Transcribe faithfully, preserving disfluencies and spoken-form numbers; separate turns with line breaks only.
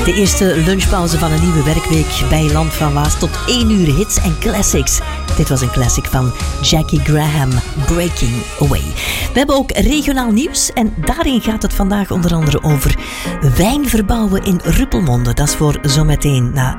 De eerste lunchpauze van een nieuwe werkweek bij Land van Waas tot één uur hits en classics. Dit was een classic van Jackie Graham, Breaking Away. We hebben ook regionaal nieuws en daarin gaat het vandaag onder andere over wijn verbouwen in Ruppelmonde. Dat is voor zometeen na